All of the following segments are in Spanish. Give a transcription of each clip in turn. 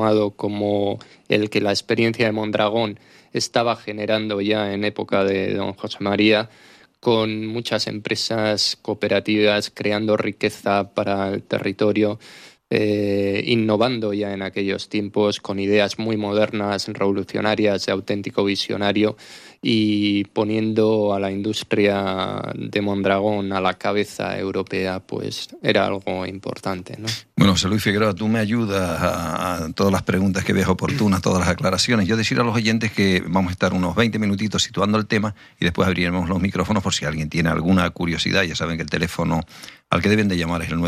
continuado como el que la experiencia de Mondragón estaba generando ya en época de don José María, con muchas empresas cooperativas creando riqueza para el territorio, innovando ya en aquellos tiempos con ideas muy modernas, revolucionarias, de auténtico visionario, y poniendo a la industria de Mondragón a la cabeza europea, pues era algo importante, ¿no? Bueno, José Luis Figueroa, tú me ayudas a todas las preguntas que veas oportunas, todas las aclaraciones. Yo decir a los oyentes que vamos a estar unos 20 minutitos situando el tema y después abriremos los micrófonos por si alguien tiene alguna curiosidad. Ya saben que el teléfono al que deben de llamar es el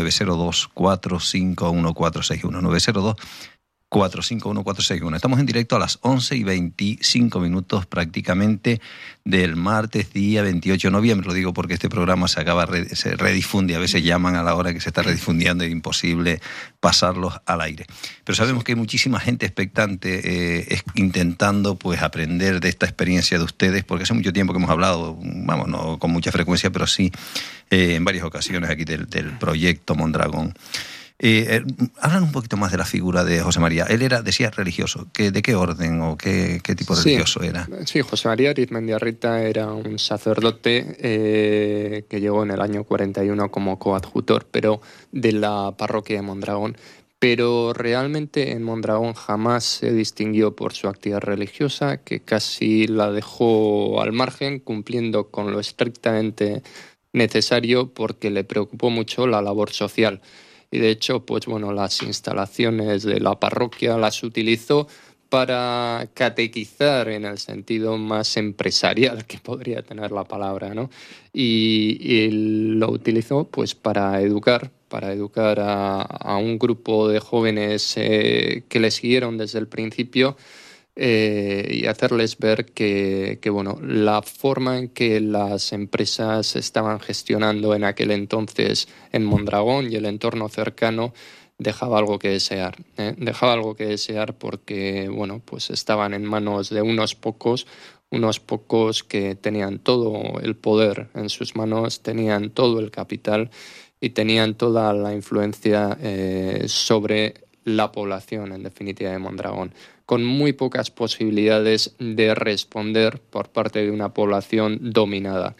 902-451-461, 902-451-461. Estamos en directo a las 11:25 prácticamente del martes, día 28 de noviembre. Lo digo porque este programa se redifunde. A veces llaman a la hora que se está redifundiendo y es imposible pasarlos al aire. Pero sabemos que hay muchísima gente expectante intentando pues aprender de esta experiencia de ustedes, porque hace mucho tiempo que hemos hablado, vamos, no con mucha frecuencia, pero sí en varias ocasiones aquí del proyecto Mondragón. Hablan un poquito más de la figura de José María. Él era, decía, religioso. ¿De qué orden o qué tipo de religioso era? Sí, José María Arizmendiarrita era un sacerdote que llegó en el año 41 como coadjutor, pero de la parroquia de Mondragón. Pero realmente en Mondragón jamás se distinguió por su actividad religiosa, que casi la dejó al margen, cumpliendo con lo estrictamente necesario, porque le preocupó mucho la labor social. Y de hecho, pues bueno, las instalaciones de la parroquia las utilizó para catequizar en el sentido más empresarial que podría tener la palabra, ¿no? Y lo utilizó pues para educar a un grupo de jóvenes que le siguieron desde el principio, y hacerles ver que bueno, la forma en que las empresas estaban gestionando en aquel entonces en Mondragón y el entorno cercano dejaba algo que desear, dejaba algo que desear, porque bueno, pues estaban en manos de unos pocos que tenían todo el poder en sus manos, tenían todo el capital y tenían toda la influencia sobre la población, en definitiva, de Mondragón, con muy pocas posibilidades de responder por parte de una población dominada.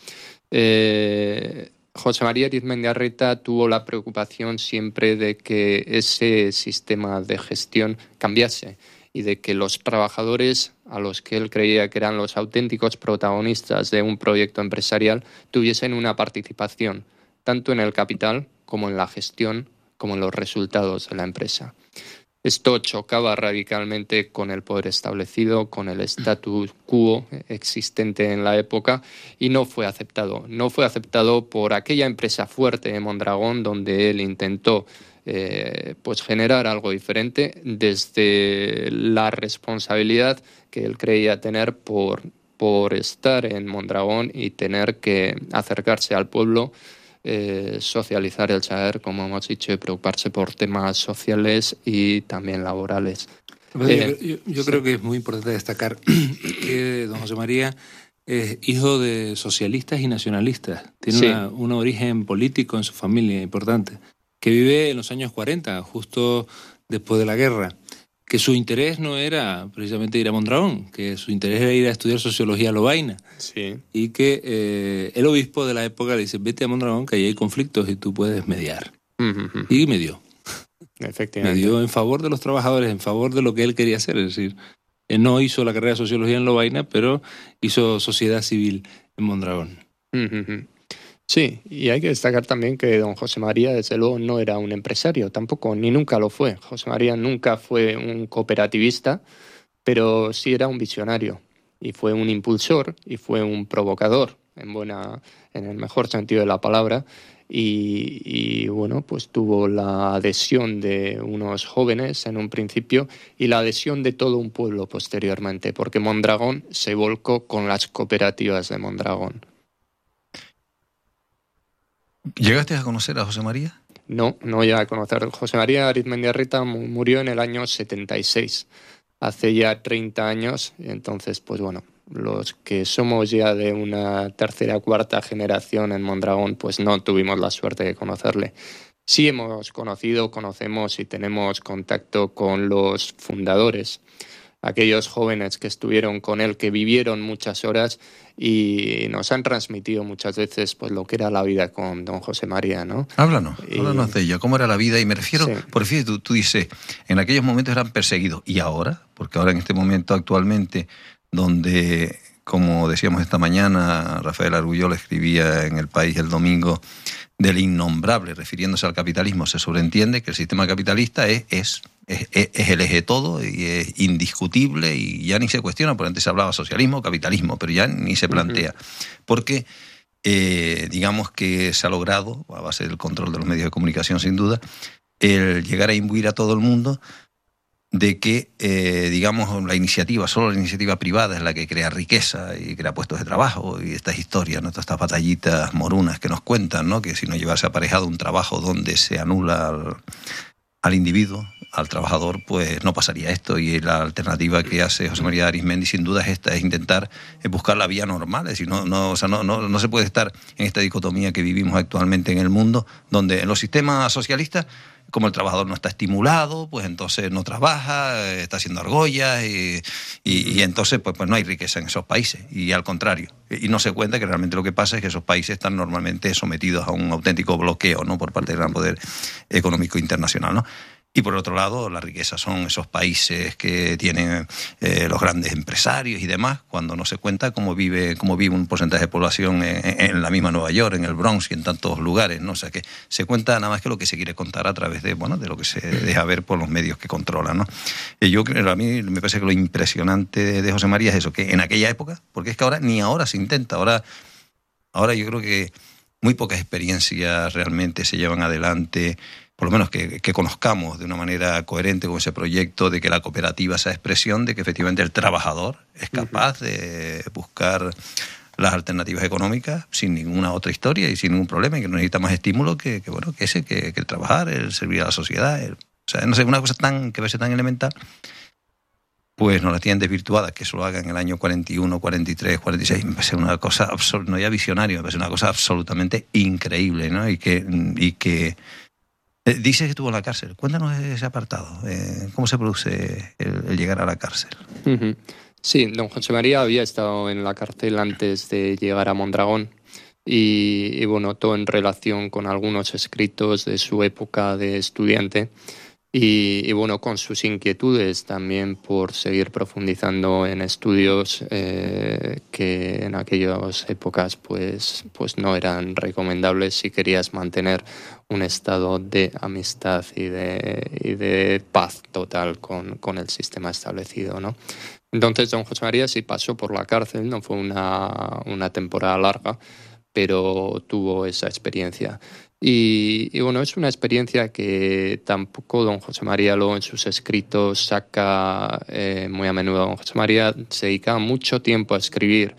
José María Arizmendiarrita tuvo la preocupación siempre de que ese sistema de gestión cambiase y de que los trabajadores, a los que él creía que eran los auténticos protagonistas de un proyecto empresarial, tuviesen una participación tanto en el capital como en la gestión, como en los resultados de la empresa. Esto chocaba radicalmente con el poder establecido, con el status quo existente en la época, y no fue aceptado. No fue aceptado por aquella empresa fuerte de Mondragón, donde él intentó pues generar algo diferente desde la responsabilidad que él creía tener por estar en Mondragón y tener que acercarse al pueblo, socializar el saber, como hemos dicho, y preocuparse por temas sociales y también laborales. Yo creo que es muy importante destacar que don José María es hijo de socialistas y nacionalistas. Tiene un origen político en su familia importante, que vive en los años 40, justo después de la guerra. Que su interés no era precisamente ir a Mondragón, que su interés era ir a estudiar sociología a Lovaina. Sí. Y que el obispo de la época le dice, vete a Mondragón, que ahí hay conflictos y tú puedes mediar. Uh-huh. Y medió. Efectivamente. Medió en favor de los trabajadores, en favor de lo que él quería hacer. Es decir, él no hizo la carrera de sociología en Lovaina, pero hizo sociedad civil en Mondragón. Uh-huh. Sí, y hay que destacar también que don José María, desde luego, no era un empresario tampoco, ni nunca lo fue. José María nunca fue un cooperativista, pero sí era un visionario, y fue un impulsor, y fue un provocador, en el mejor sentido de la palabra, y bueno, pues tuvo la adhesión de unos jóvenes en un principio y la adhesión de todo un pueblo posteriormente, porque Mondragón se volcó con las cooperativas de Mondragón. ¿Llegaste a conocer a José María? No llegué a conocer. José María Arizmendiarrita murió en el año 76, hace ya 30 años. Entonces, pues bueno, los que somos ya de una tercera o cuarta generación en Mondragón, pues no tuvimos la suerte de conocerle. Sí conocemos y tenemos contacto con los fundadores, aquellos jóvenes que estuvieron con él, que vivieron muchas horas y nos han transmitido muchas veces pues lo que era la vida con don José María, ¿no? Háblanos de ello, cómo era la vida, y me refiero, Sí. por fin, tú dices, en aquellos momentos eran perseguidos, ¿y ahora? Porque ahora en este momento actualmente, donde, como decíamos esta mañana, Rafael Argullol escribía en El País el domingo, del innombrable, refiriéndose al capitalismo, se sobreentiende que el sistema capitalista es el eje de todo y es indiscutible y ya ni se cuestiona, porque antes se hablaba socialismo, capitalismo, pero ya ni se plantea. Porque digamos que se ha logrado, a base del control de los medios de comunicación sin duda, el llegar a imbuir a todo el mundo de que, digamos, solo la iniciativa privada es la que crea riqueza y crea puestos de trabajo, y estas historias, ¿no? Todas estas batallitas morunas que nos cuentan, ¿no? Que si no llevase aparejado un trabajo donde se anula al individuo, al trabajador, pues no pasaría esto. Y la alternativa que hace José María Arizmendi sin duda es esta, es intentar buscar la vía normal. Es decir, no se puede estar en esta dicotomía que vivimos actualmente en el mundo, donde en los sistemas socialistas, como el trabajador no está estimulado, pues entonces no trabaja, está haciendo argollas y entonces pues no hay riqueza en esos países, y al contrario. Y no se cuenta que realmente lo que pasa es que esos países están normalmente sometidos a un auténtico bloqueo, ¿no? Por parte del gran poder económico internacional, ¿no? Y por otro lado, la riqueza son esos países que tienen los grandes empresarios y demás, cuando no se cuenta cómo vive un porcentaje de población en la misma Nueva York, en el Bronx y en tantos lugares, ¿no? O sea, que se cuenta nada más que lo que se quiere contar a través de lo que se deja ver por los medios que controlan, ¿no? Y a mí me parece que lo impresionante de José María es eso, que en aquella época, porque es que ahora se intenta, ahora yo creo que muy pocas experiencias realmente se llevan adelante, por lo menos que conozcamos de una manera coherente con ese proyecto de que la cooperativa sea expresión de que efectivamente el trabajador es capaz de buscar las alternativas económicas sin ninguna otra historia y sin ningún problema, y que no necesita más estímulo que el trabajar, el servir a la sociedad. O sea, no sé, una cosa que parece tan elemental, pues nos la tienen desvirtuada, que eso lo haga en el año 41, 43, 46, me parece una cosa no ya visionaria, me parece una cosa absolutamente increíble, ¿no? Y que dice que estuvo en la cárcel. Cuéntanos ese apartado. ¿Cómo se produce el llegar a la cárcel? Sí, don José María había estado en la cárcel antes de llegar a Mondragón y bueno, todo en relación con algunos escritos de su época de estudiante y bueno, con sus inquietudes también por seguir profundizando en estudios que en aquellas épocas pues no eran recomendables si querías mantener un estado de amistad y de paz total con el sistema establecido, ¿no? Entonces don José María sí pasó por la cárcel, no fue una temporada larga, pero tuvo esa experiencia. Y bueno, es una experiencia que tampoco don José María luego en sus escritos saca muy a menudo. Don José María se dedicaba mucho tiempo a escribir.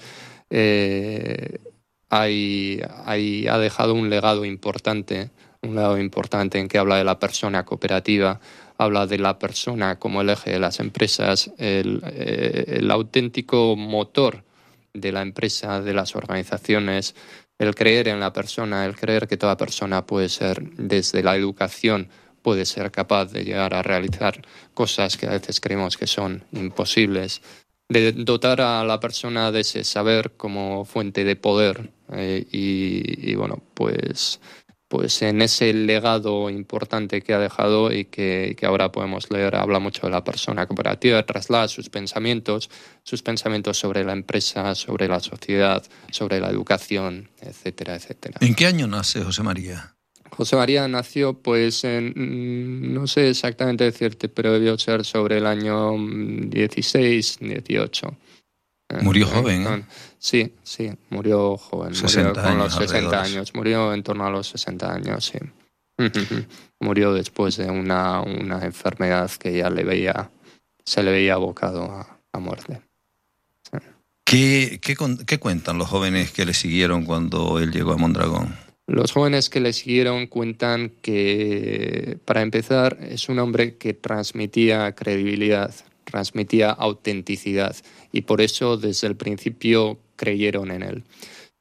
Ha dejado un legado importante en que habla de la persona cooperativa, habla de la persona como el eje de las empresas, el auténtico motor de la empresa, de las organizaciones, el creer en la persona, el creer que toda persona puede ser, desde la educación, puede ser capaz de llegar a realizar cosas que a veces creemos que son imposibles, de dotar a la persona de ese saber como fuente de poder y bueno, pues en ese legado importante que ha dejado y que ahora podemos leer, habla mucho de la persona cooperativa, traslada sus pensamientos sobre la empresa, sobre la sociedad, sobre la educación, etcétera, etcétera. ¿En qué año nace José María? José María nació, pues, no sé exactamente decirte, pero debió ser sobre el año 16, 18. Murió joven, ¿eh? Sí, murió joven. Murió con los 60 años. Murió en torno a los 60 años, sí. Murió después de una enfermedad que ya se le veía abocado a muerte. Sí. ¿Qué cuentan los jóvenes que le siguieron cuando él llegó a Mondragón? Los jóvenes que le siguieron cuentan que, para empezar, es un hombre que transmitía credibilidad, transmitía autenticidad y por eso desde el principio creyeron en él.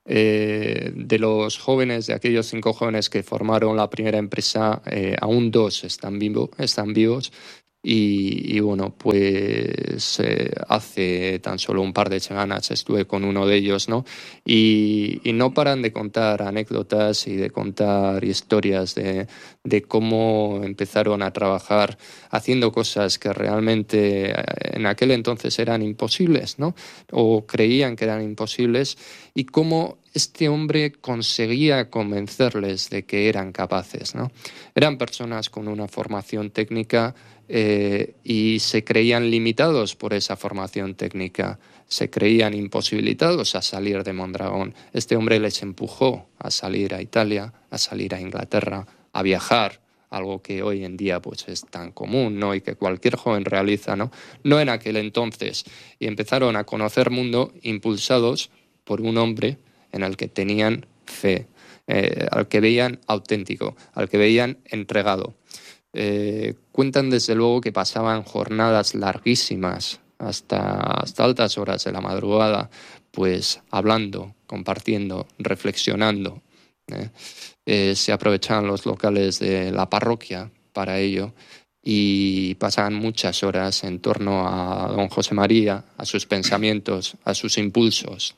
De los jóvenes, de aquellos 5 jóvenes que formaron la primera empresa, aún 2 están vivos. Y bueno, pues hace tan solo un par de semanas estuve con uno de ellos, ¿no? Y no paran de contar anécdotas y de contar historias de cómo empezaron a trabajar haciendo cosas que realmente en aquel entonces eran imposibles, ¿no? O creían que eran imposibles, y cómo este hombre conseguía convencerles de que eran capaces, ¿no? Eran personas con una formación técnica, y se creían limitados por esa formación técnica, se creían imposibilitados a salir de Mondragón. Este hombre les empujó a salir a Italia, a salir a Inglaterra, a viajar, algo que hoy en día pues es tan común, ¿no? Y que cualquier joven realiza, ¿no? No en aquel entonces. Y empezaron a conocer mundo impulsados por un hombre en el que tenían fe, al que veían auténtico, al que veían entregado. Cuentan desde luego que pasaban jornadas larguísimas hasta altas horas de la madrugada, pues hablando, compartiendo, reflexionando. Se aprovechaban los locales de la parroquia para ello y pasaban muchas horas en torno a don José María, a sus pensamientos, a sus impulsos.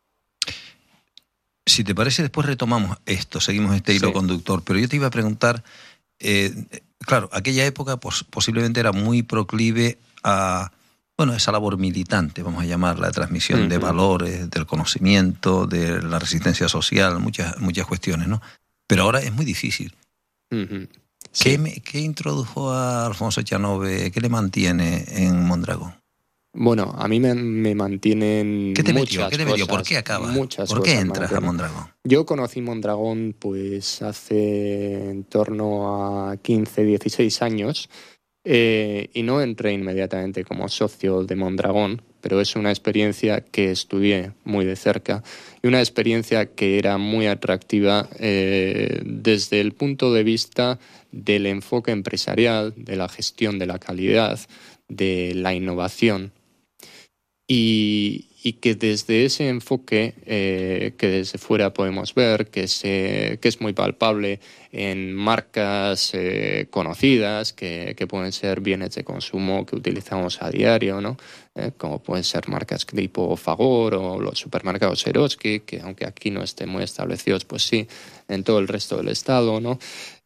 Si te parece, después retomamos esto, seguimos este hilo conductor, pero yo te iba a preguntar... claro, aquella época posiblemente era muy proclive a, bueno, esa labor militante, vamos a llamarla, de transmisión de valores, del conocimiento, de la resistencia social, muchas cuestiones, ¿no? Pero ahora es muy difícil. Sí. ¿Qué introdujo a Alfonso Echanove? ¿Qué le mantiene en Mondragón? Bueno, a mí me mantienen ¿Qué te muchas metió? cosas. ¿Por qué acabas? Muchas ¿Por qué cosas entras a Mondragón? Yo conocí Mondragón pues hace en torno a 15, 16 años, y no entré inmediatamente como socio de Mondragón, pero es una experiencia que estudié muy de cerca y una experiencia que era muy atractiva desde el punto de vista del enfoque empresarial, de la gestión de la calidad, de la innovación. Y que desde ese enfoque, que desde fuera podemos ver, que es muy palpable en marcas conocidas, que pueden ser bienes de consumo que utilizamos a diario, ¿no? Como pueden ser marcas tipo Fagor o los supermercados Eroski, que aunque aquí no estén muy establecidos, pues sí, en todo el resto del estado, ¿no?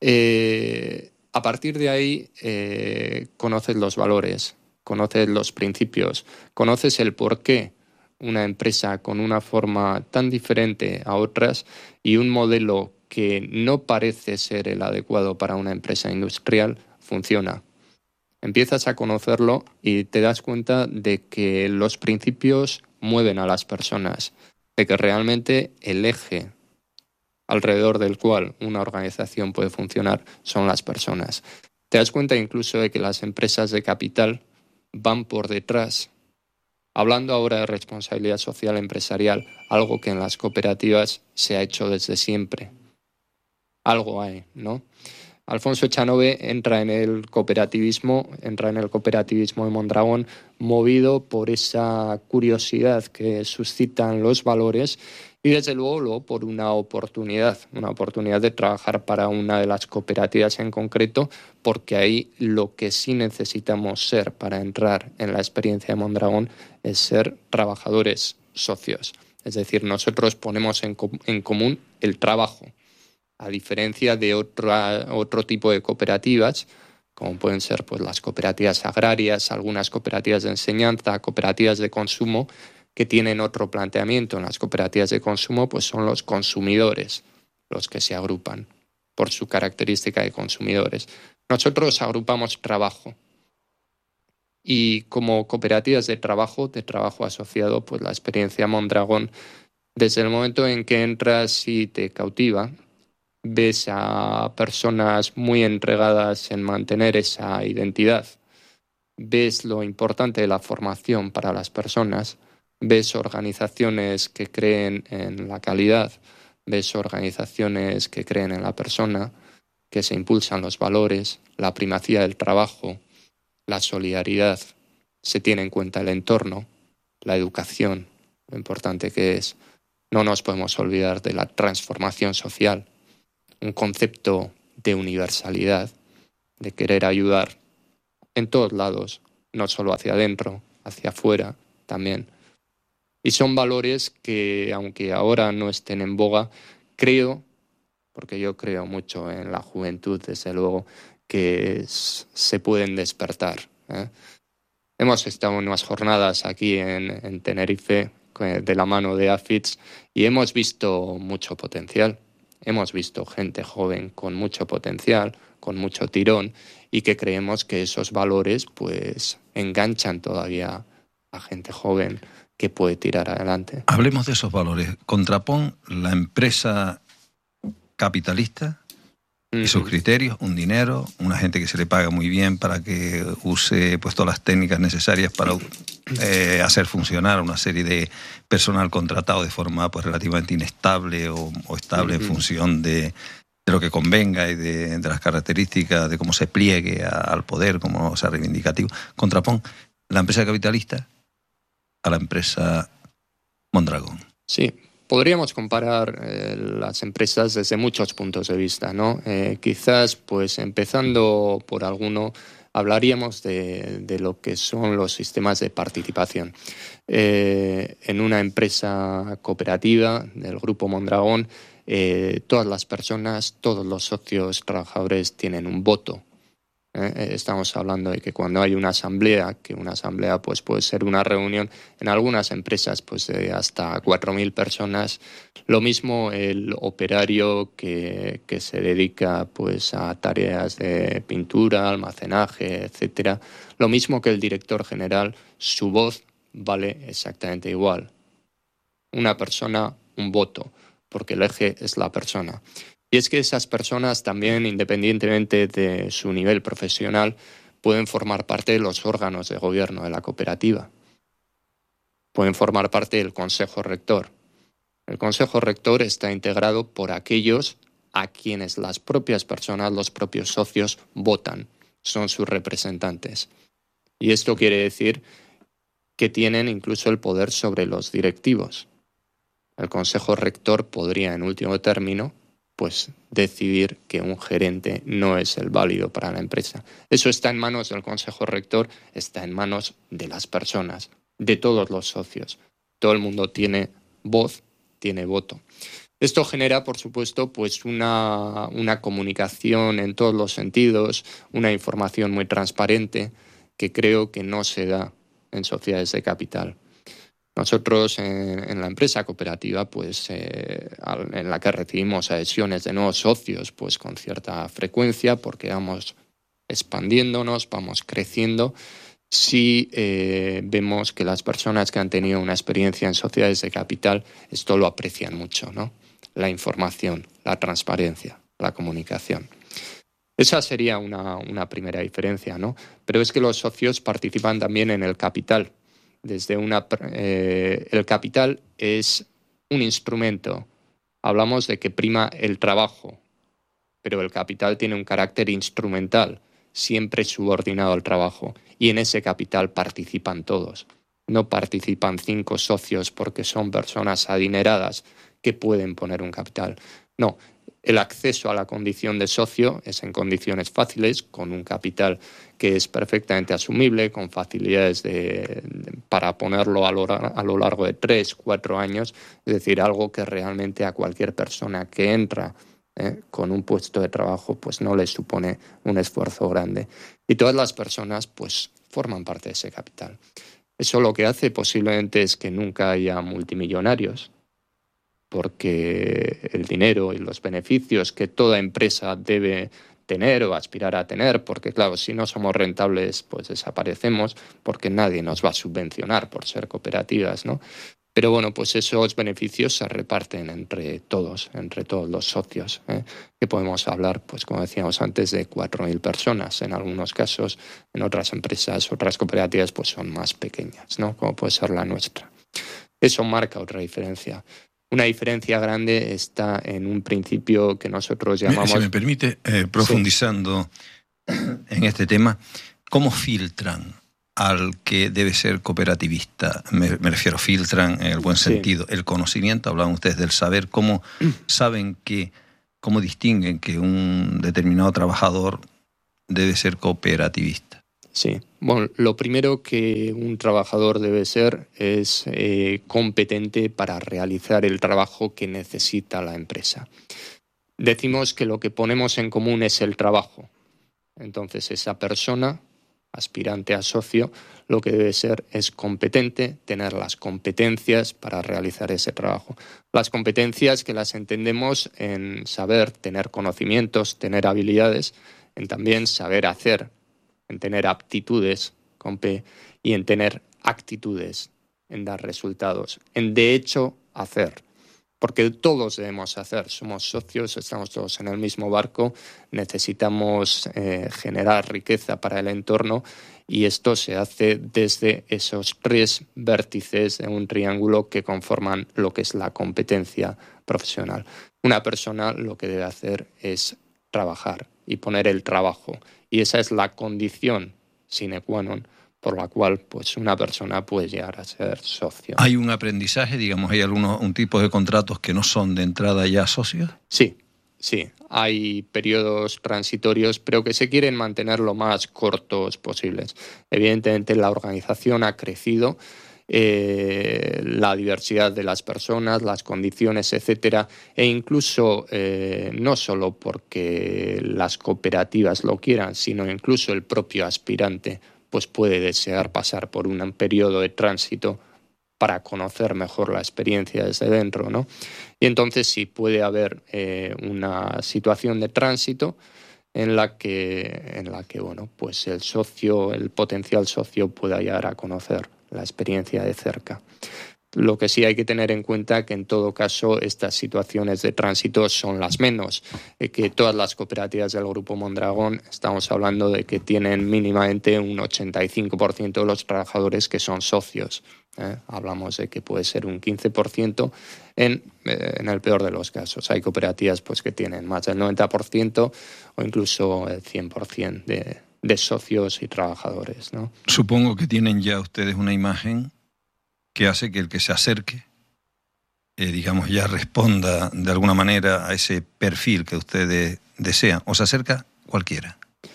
A partir de ahí conoces los valores, conoces los principios, conoces el por qué una empresa con una forma tan diferente a otras y un modelo que no parece ser el adecuado para una empresa industrial funciona. Empiezas a conocerlo y te das cuenta de que los principios mueven a las personas, de que realmente el eje alrededor del cual una organización puede funcionar son las personas. Te das cuenta incluso de que las empresas de capital van por detrás. Hablando ahora de responsabilidad social empresarial, algo que en las cooperativas se ha hecho desde siempre. Algo hay, ¿no? Alfonso Echanove entra en el cooperativismo de Mondragón movido por esa curiosidad que suscitan los valores y desde luego por una oportunidad de trabajar para una de las cooperativas en concreto, porque ahí lo que sí necesitamos ser para entrar en la experiencia de Mondragón es ser trabajadores socios. Es decir, nosotros ponemos en común el trabajo, a diferencia de otro tipo de cooperativas, como pueden ser pues, las cooperativas agrarias, algunas cooperativas de enseñanza, cooperativas de consumo, que tienen otro planteamiento. En las cooperativas de consumo pues, son los consumidores los que se agrupan por su característica de consumidores. Nosotros agrupamos trabajo. Y como cooperativas de trabajo asociado, pues la experiencia Mondragón, desde el momento en que entras y te cautiva, ves a personas muy entregadas en mantener esa identidad, ves lo importante de la formación para las personas, ves organizaciones que creen en la calidad, ves organizaciones que creen en la persona, que se impulsan los valores, la primacía del trabajo, la solidaridad, se tiene en cuenta el entorno, la educación, lo importante que es. No nos podemos olvidar de la transformación social, un concepto de universalidad, de querer ayudar en todos lados, no solo hacia adentro, hacia afuera también. Y son valores que, aunque ahora no estén en boga, creo, porque yo creo mucho en la juventud, desde luego, que se pueden despertar. Hemos estado en unas jornadas aquí en Tenerife de la mano de AFITS y hemos visto mucho potencial. Hemos visto gente joven con mucho potencial, con mucho tirón, y que creemos que esos valores pues enganchan todavía a gente joven que puede tirar adelante. Hablemos de esos valores. Contrapon la empresa capitalista y sus criterios, un dinero, una gente que se le paga muy bien para que use pues todas las técnicas necesarias para hacer funcionar una serie de personal contratado de forma pues relativamente inestable o estable en función de lo que convenga y de las características de cómo se pliegue al poder, cómo sea reivindicativo. Contrapon la empresa capitalista a la empresa Mondragón. Sí. Podríamos comparar las empresas desde muchos puntos de vista, ¿no? Quizás, pues empezando por alguno, hablaríamos de lo que son los sistemas de participación. En una empresa cooperativa del Grupo Mondragón, todas las personas, todos los socios trabajadores tienen un voto. Estamos hablando de que cuando hay una asamblea, que una asamblea pues puede ser una reunión, en algunas empresas pues de hasta 4.000 personas, lo mismo el operario que se dedica pues a tareas de pintura, almacenaje, etcétera, lo mismo que el director general, su voz vale exactamente igual. Una persona, un voto, porque el eje es la persona. Y es que esas personas también, independientemente de su nivel profesional, pueden formar parte de los órganos de gobierno de la cooperativa. Pueden formar parte del Consejo Rector. El Consejo Rector está integrado por aquellos a quienes las propias personas, los propios socios, votan. Son sus representantes. Y esto quiere decir que tienen incluso el poder sobre los directivos. El Consejo Rector podría, en último término, pues decidir que un gerente no es el válido para la empresa. Eso está en manos del Consejo Rector, está en manos de las personas, de todos los socios. Todo el mundo tiene voz, tiene voto. Esto genera, por supuesto, pues una comunicación en todos los sentidos, una información muy transparente que creo que no se da en sociedades de capital. Nosotros en la empresa cooperativa, pues en la que recibimos adhesiones de nuevos socios, pues con cierta frecuencia, porque vamos expandiéndonos, vamos creciendo, sí vemos que las personas que han tenido una experiencia en sociedades de capital, esto lo aprecian mucho, ¿no? La información, la transparencia, la comunicación. Esa sería una primera diferencia, ¿no? Pero es que los socios participan también en el capital. El capital es un instrumento. Hablamos de que prima el trabajo, pero el capital tiene un carácter instrumental, siempre subordinado al trabajo, y en ese capital participan todos. No participan 5 socios porque son personas adineradas que pueden poner un capital. No, el acceso a la condición de socio es en condiciones fáciles, con un capital que es perfectamente asumible, con facilidades para ponerlo a lo largo de 3, 4 años, es decir, algo que realmente a cualquier persona que entra con un puesto de trabajo pues no le supone un esfuerzo grande. Y todas las personas pues forman parte de ese capital. Eso lo que hace posiblemente es que nunca haya multimillonarios, porque el dinero y los beneficios que toda empresa debe tener o aspirar a tener, porque claro, si no somos rentables, pues desaparecemos, porque nadie nos va a subvencionar por ser cooperativas, ¿no? Pero bueno, pues esos beneficios se reparten entre todos los socios, que podemos hablar, pues como decíamos antes, de 4.000 personas en algunos casos. En otras empresas, otras cooperativas, pues son más pequeñas, ¿no? Como puede ser la nuestra. Eso marca otra diferencia. Una diferencia grande está en un principio que nosotros llamamos... Si me permite, profundizando en este tema, ¿cómo filtran al que debe ser cooperativista? Me refiero, filtran en el buen sentido. El conocimiento, hablaban ustedes del saber, ¿cómo saben cómo distinguen que un determinado trabajador debe ser cooperativista? Sí, bueno, lo primero que un trabajador debe ser es competente para realizar el trabajo que necesita la empresa. Decimos que lo que ponemos en común es el trabajo. Entonces, esa persona, aspirante a socio, lo que debe ser es competente, tener las competencias para realizar ese trabajo. Las competencias que las entendemos en saber, tener conocimientos, tener habilidades, en también saber hacer, en tener aptitudes con P y en tener actitudes, en dar resultados, en de hecho hacer. Porque todos debemos hacer, somos socios, estamos todos en el mismo barco, necesitamos generar riqueza para el entorno y esto se hace desde esos 3 vértices de un triángulo que conforman lo que es la competencia profesional. Una persona lo que debe hacer es trabajar y poner el trabajo y esa es la condición sine qua non por la cual pues una persona puede llegar a ser socio. ¿Hay un aprendizaje, digamos, hay un tipo de contratos que no son de entrada ya socios? Sí, hay periodos transitorios, pero que se quieren mantener lo más cortos posibles. Evidentemente la organización ha crecido, la diversidad de las personas, las condiciones, etcétera, e incluso no solo porque las cooperativas lo quieran, sino incluso el propio aspirante pues puede desear pasar por un periodo de tránsito para conocer mejor la experiencia desde dentro, ¿no? Y entonces sí puede haber una situación de tránsito en la que bueno, pues el potencial socio pueda llegar a conocer la experiencia de cerca. Lo que sí hay que tener en cuenta que en todo caso estas situaciones de tránsito son las menos, que todas las cooperativas del Grupo Mondragón estamos hablando de que tienen mínimamente un 85% de los trabajadores que son socios. Hablamos de que puede ser un 15% en el peor de los casos. Hay cooperativas pues que tienen más del 90% o incluso el 100% de socios y trabajadores, ¿no? Supongo que tienen ya ustedes una imagen que hace que el que se acerque, digamos, ya responda de alguna manera a ese perfil que ustedes desean, o se acerca cualquiera.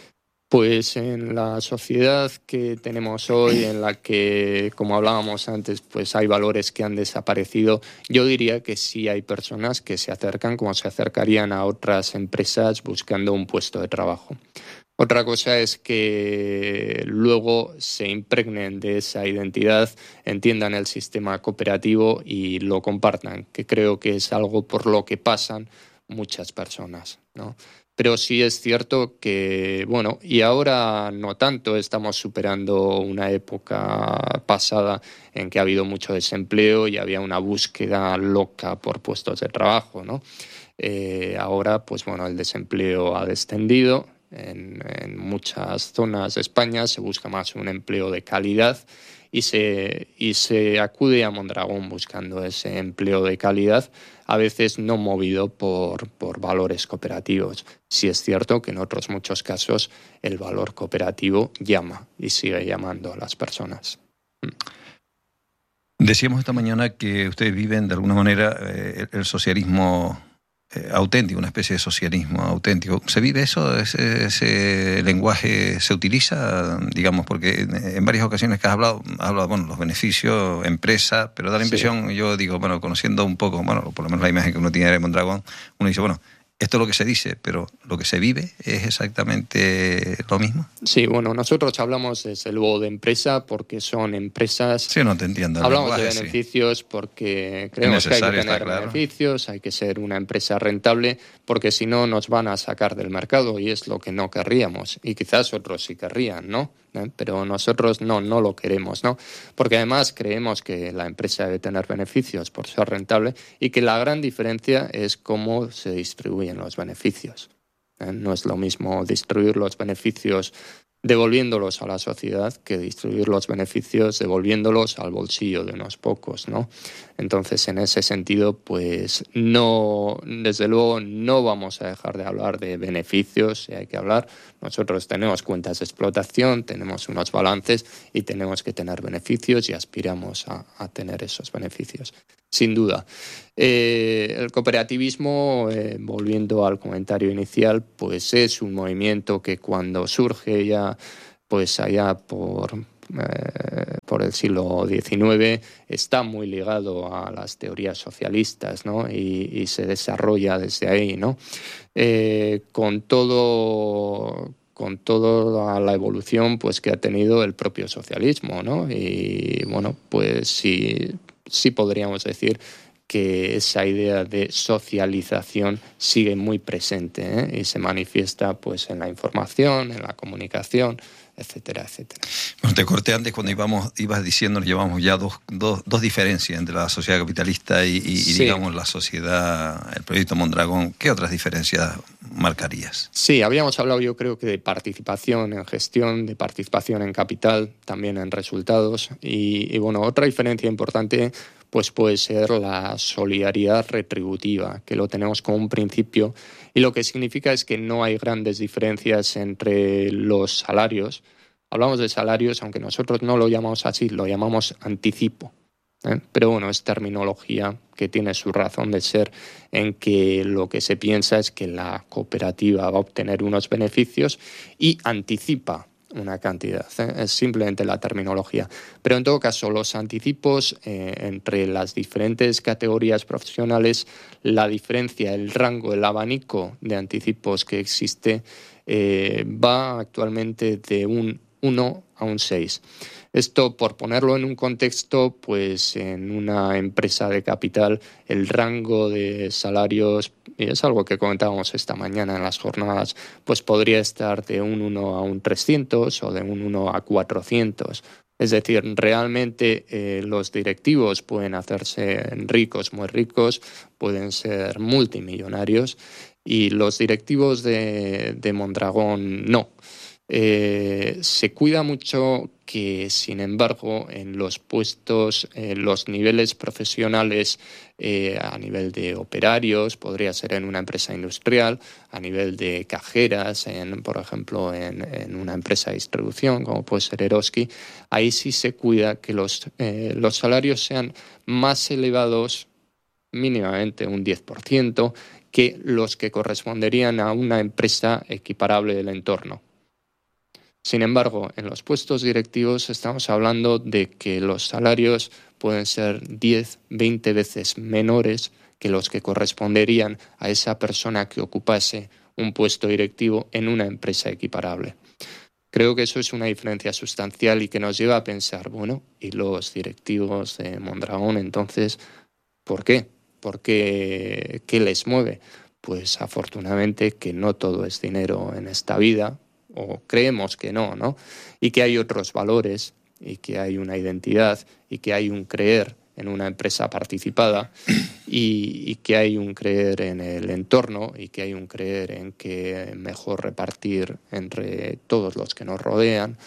Pues en la sociedad que tenemos hoy, en la que, como hablábamos antes, pues hay valores que han desaparecido, yo diría que sí hay personas que se acercan como se acercarían a otras empresas buscando un puesto de trabajo. Otra cosa es que luego se impregnen de esa identidad, entiendan el sistema cooperativo y lo compartan, que creo que es algo por lo que pasan muchas personas, ¿no? Pero sí es cierto que, bueno, y ahora no tanto, estamos superando una época pasada en que ha habido mucho desempleo y había una búsqueda loca por puestos de trabajo, ¿no? Ahora, pues bueno, el desempleo ha descendido. En muchas zonas de España se busca más un empleo de calidad y se acude a Mondragón buscando ese empleo de calidad, a veces no movido por valores cooperativos. Sí es cierto que en otros muchos casos el valor cooperativo llama y sigue llamando a las personas. Decíamos esta mañana que ustedes viven de alguna manera el socialismo auténtico, una especie de socialismo auténtico. ¿Se vive eso? ¿Ese lenguaje se utiliza? Digamos, porque en varias ocasiones que has hablado, bueno, los beneficios, empresa, pero da la impresión, yo digo, bueno, conociendo un poco, bueno, por lo menos la imagen que uno tiene de Mondragón, uno dice, bueno, esto es lo que se dice, pero lo que se vive es exactamente lo mismo. Sí, bueno, nosotros hablamos desde luego de empresa porque son empresas... Sí, no te entiendo. Hablamos lenguaje, de beneficios porque creemos que hay que tener beneficios, hay que ser una empresa rentable, porque si no nos van a sacar del mercado y es lo que no querríamos. Y quizás otros sí querrían, ¿no? Pero nosotros no lo queremos, ¿no? Porque además creemos que la empresa debe tener beneficios por ser rentable y que la gran diferencia es cómo se distribuyen los beneficios. No es lo mismo distribuir los beneficios devolviéndolos a la sociedad que distribuir los beneficios devolviéndolos al bolsillo de unos pocos, ¿no? Entonces, en ese sentido, pues no, desde luego no vamos a dejar de hablar de beneficios, si hay que hablar. Nosotros tenemos cuentas de explotación, tenemos unos balances y tenemos que tener beneficios y aspiramos a tener esos beneficios, sin duda. El cooperativismo, volviendo al comentario inicial, pues es un movimiento que cuando surge ya, pues allá por el siglo XIX, está muy ligado a las teorías socialistas, ¿no? Y se desarrolla desde ahí, ¿no? Con toda la evolución pues que ha tenido el propio socialismo, ¿no? Y bueno, pues sí podríamos decir que esa idea de socialización sigue muy presente, ¿eh? Y se manifiesta pues en la información, en la comunicación, etcétera, etcétera. Bueno, te corté antes cuando ibas diciendo, nos llevamos ya dos diferencias entre la sociedad capitalista y digamos la sociedad, el proyecto Mondragón. ¿Qué otras diferencias marcarías? Sí, habíamos hablado yo creo que de participación en gestión, de participación en capital, también en resultados y bueno, otra diferencia importante pues puede ser la solidaridad retributiva, que lo tenemos como un principio y lo que significa es que no hay grandes diferencias entre los salarios. Hablamos de salarios, aunque nosotros no lo llamamos así, lo llamamos anticipo, ¿eh? Pero bueno, es terminología que tiene su razón de ser en que lo que se piensa es que la cooperativa va a obtener unos beneficios y anticipa una cantidad, ¿eh? Es simplemente la terminología. Pero en todo caso, los anticipos entre las diferentes categorías profesionales, la diferencia, el rango, el abanico de anticipos que existe va actualmente de un 1 a un 6. Esto, por ponerlo en un contexto, pues en una empresa de capital el rango de salarios, y es algo que comentábamos esta mañana en las jornadas, pues podría estar de un 1 a un 300 o de un 1 a 400. Es decir, realmente los directivos pueden hacerse ricos, muy ricos, pueden ser multimillonarios y los directivos de Mondragón no. Se cuida mucho que, sin embargo, en los puestos, los niveles profesionales a nivel de operarios, podría ser en una empresa industrial, a nivel de cajeras, por ejemplo, en una empresa de distribución, como puede ser Eroski, ahí sí se cuida que los salarios sean más elevados, mínimamente un 10%, que los que corresponderían a una empresa equiparable del entorno. Sin embargo, en los puestos directivos estamos hablando de que los salarios pueden ser 10, 20 veces menores que los que corresponderían a esa persona que ocupase un puesto directivo en una empresa equiparable. Creo que eso es una diferencia sustancial y que nos lleva a pensar, bueno, ¿y los directivos de Mondragón entonces por qué? ¿Qué les mueve? Pues afortunadamente que no todo es dinero en esta vida, o creemos que no, ¿no? Y que hay otros valores y que hay una identidad y que hay un creer en una empresa participada y que hay un creer en el entorno y que hay un creer en que mejor repartir entre todos los que nos rodean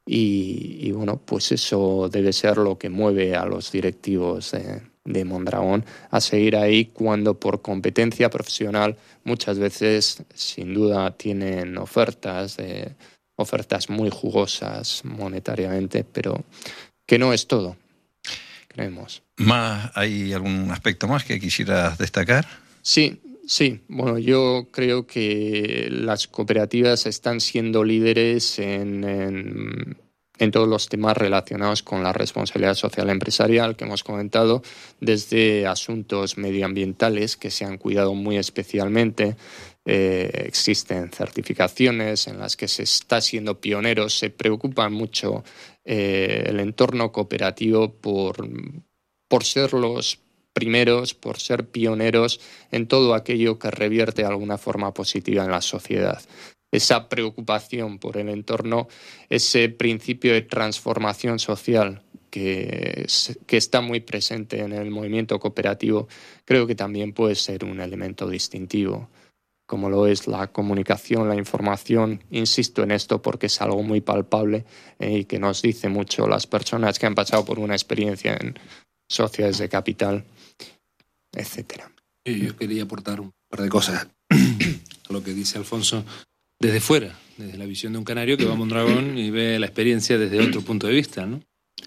y bueno, pues eso debe ser lo que mueve a los directivos de Mondragón a seguir ahí cuando por competencia profesional muchas veces sin duda tienen ofertas muy jugosas monetariamente, pero que no es todo, creemos. ¿Hay algún aspecto más que quisieras destacar? Sí. Bueno, yo creo que las cooperativas están siendo líderes en todos los temas relacionados con la responsabilidad social empresarial que hemos comentado, desde asuntos medioambientales que se han cuidado muy especialmente. Existen certificaciones en las que se está siendo pioneros, se preocupa mucho el entorno cooperativo por ser los primeros, por ser pioneros en todo aquello que revierte de alguna forma positiva en la sociedad. Esa preocupación por el entorno, ese principio de transformación social que está muy presente en el movimiento cooperativo, creo que también puede ser un elemento distintivo. como lo es la comunicación, la información. Insisto en esto porque es algo muy palpable y que nos dice mucho las personas que han pasado por una experiencia en sociedades de capital, etcétera. Yo quería aportar un par de cosas a lo que dice Alfonso desde fuera, desde la visión de un canario que va a Mondragón y ve la experiencia desde otro punto de vista, ¿no?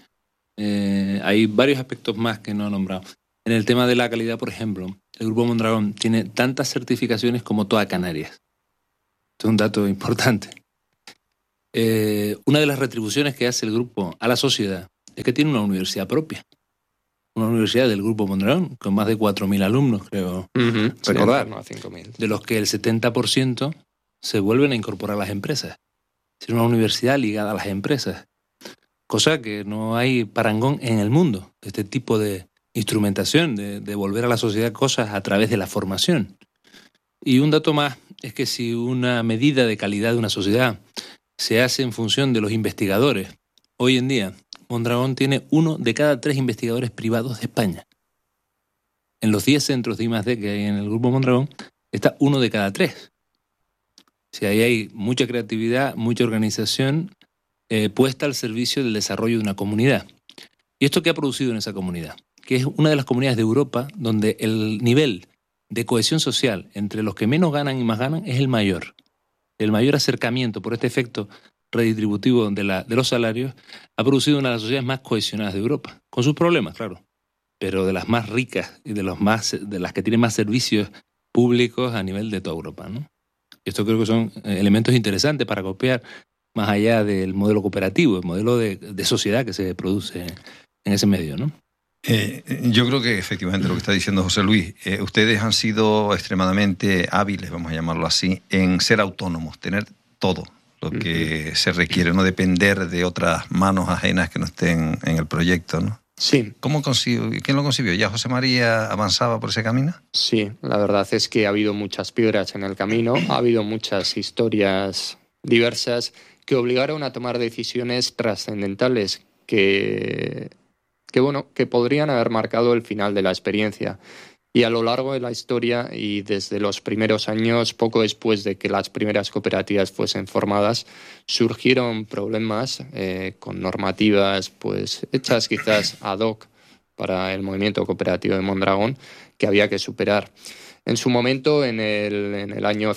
Hay varios aspectos más que no he nombrado. En el tema de la calidad, por ejemplo, el Grupo Mondragón tiene tantas certificaciones como toda Canarias. Esto es un dato importante. Una de las retribuciones que hace el grupo a la sociedad es que tiene una universidad propia. Una universidad del Grupo Mondragón, con más de 4.000 alumnos, creo recordar, no, 5.000. de los que el 70% se vuelven a incorporar a las empresas. Es una universidad ligada a las empresas, cosa que no hay parangón en el mundo, este tipo de instrumentación, de devolver a la sociedad cosas a través de la formación. Y un dato más es que si una medida de calidad de una sociedad se hace en función de los investigadores, hoy en día Mondragón tiene 1 de cada 3 investigadores privados de España. En los 10 centros de I+D que hay en el Grupo Mondragón está 1 de cada 3. O sea, ahí hay mucha creatividad, mucha organización puesta al servicio del desarrollo de una comunidad. ¿Y esto qué ha producido en esa comunidad? Que es una de las comunidades de Europa donde el nivel de cohesión social entre los que menos ganan y más ganan es el mayor. El mayor acercamiento por este efecto redistributivo de los salarios ha producido una de las sociedades más cohesionadas de Europa, con sus problemas, claro, pero de las más ricas y de las que tienen más servicios públicos a nivel de toda Europa, ¿no? Esto creo que son elementos interesantes para copiar más allá del modelo cooperativo, el modelo de sociedad que se produce en ese medio, ¿no? Yo creo que efectivamente lo que está diciendo José Luis, ustedes han sido extremadamente hábiles, vamos a llamarlo así, en ser autónomos, tener todo lo que se requiere, no depender de otras manos ajenas que no estén en el proyecto, ¿no? Sí. ¿Quién lo concibió? ¿Ya José María avanzaba por ese camino? Sí, la verdad es que ha habido muchas piedras en el camino, ha habido muchas historias diversas que obligaron a tomar decisiones trascendentales que podrían haber marcado el final de la experiencia. Y a lo largo de la historia y desde los primeros años, poco después de que las primeras cooperativas fuesen formadas, surgieron problemas con normativas pues hechas quizás ad hoc para el movimiento cooperativo de Mondragón que había que superar. En su momento, en el año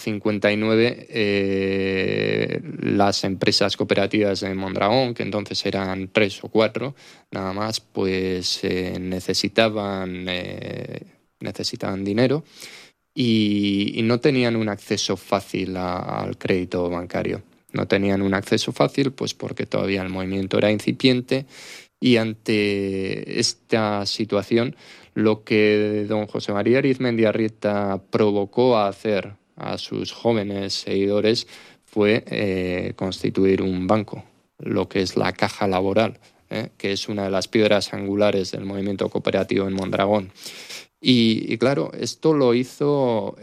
59, las empresas cooperativas de Mondragón, que entonces eran 3 o 4, nada más, pues necesitaban dinero y no tenían un acceso fácil al crédito bancario. No tenían un acceso fácil pues porque todavía el movimiento era incipiente y ante esta situación lo que don José María Arizmendi Arrieta provocó a hacer a sus jóvenes seguidores fue constituir un banco, lo que es la Caja Laboral, que es una de las piedras angulares del movimiento cooperativo en Mondragón. Y claro, esto lo hizo